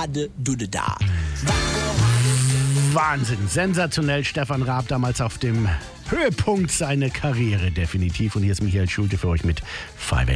hade du da. Wahnsinn, sensationell. Stefan Raab damals auf dem Höhepunkt seiner Karriere definitiv. Und hier ist Michael Schulte für euch mit 5